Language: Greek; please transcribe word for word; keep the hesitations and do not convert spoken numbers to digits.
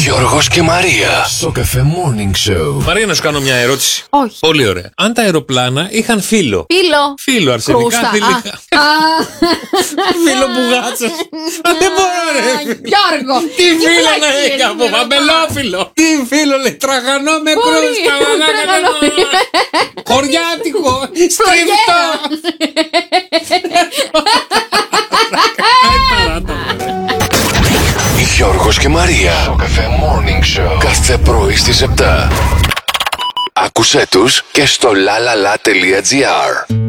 Γιώργος και Μαρία. Σοκαφέ Morning Show. Μαρία, να σου κάνω μια ερώτηση. Όχι. Πολύ ωραία. Αν τα αεροπλάνα είχαν φύλλο. Φίλο. Φύλλο, αρσενικά, Κρούστα. θηλυκά. Α. Φύλλο μπουγάτσας. Α, δεν μπορώ, ρε. Γιώργο. Τι φύλλο να πλάκες έχει από είναι, αμπελόφυλλο. Τι φύλλο λέει, τραγανό με Μπορεί, κρούστα. τραγανό. Χωριάτικο, στριφτό. Γιώργος και Μαρία. Σοκαφέ Morning Show. Κάθε πρωί στις επτά. Άκουσέ τους και στο lalala.gr.